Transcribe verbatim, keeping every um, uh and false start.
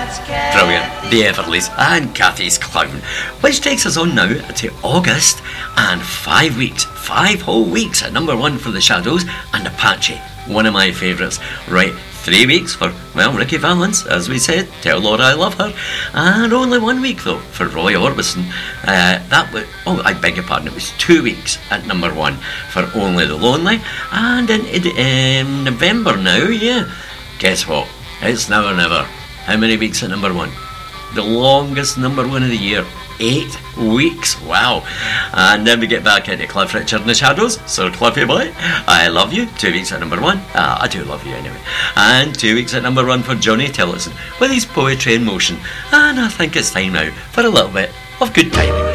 Brilliant. The Everleys and Kathy's Clown, which takes us on now to August and five weeks, five whole weeks at number one for The Shadows and Apache, one of my favourites. Right, three weeks for, well, Ricky Valens, as we said, Tell Laura I Love Her, and only one week though for Roy Orbison. Uh, that was, oh, I beg your pardon, it was two weeks at number one for Only the Lonely, and in, in um, November now, yeah, guess what? It's Now or Never. How many weeks at number one? The longest number one of the year. Eight weeks. Wow. And then we get back into Cliff Richard and the Shadows. Sir Cliffy Boy, I Love You. Two weeks at number one. Ah, I do love you anyway. And two weeks at number one for Johnny Tillotson with his Poetry in Motion. And I think it's time now for a little bit of good timing.